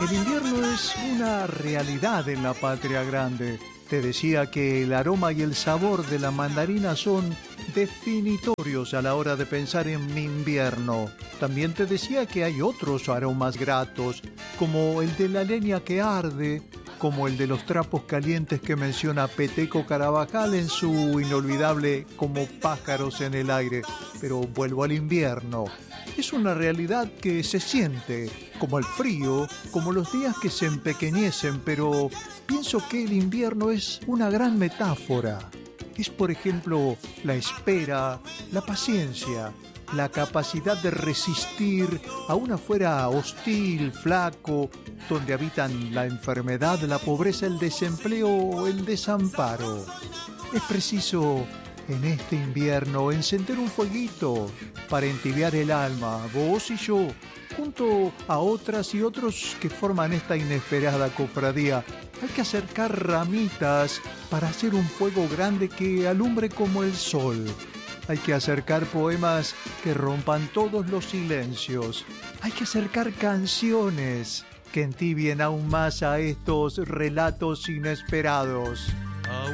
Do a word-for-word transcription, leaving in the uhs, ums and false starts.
El invierno es una realidad en la patria grande. Te decía que el aroma y el sabor de la mandarina son definitorios a la hora de pensar en mi invierno. También te decía que hay otros aromas gratos, como el de la leña que arde, como el de los trapos calientes que menciona Peteco Carabajal en su inolvidable Como pájaros en el aire. Pero vuelvo al invierno. Es una realidad que se siente, como el frío, como los días que se empequeñecen, pero pienso que el invierno es una gran metáfora. Es, por ejemplo, la espera, la paciencia, la capacidad de resistir a un afuera hostil, flaco, donde habitan la enfermedad, la pobreza, el desempleo, el desamparo. Es preciso, en este invierno, encender un fueguito para entibiar el alma, vos y yo, junto a otras y otros que forman esta inesperada cofradía. Hay que acercar ramitas para hacer un fuego grande que alumbre como el sol. Hay que acercar poemas que rompan todos los silencios. Hay que acercar canciones que entibien aún más a estos relatos inesperados.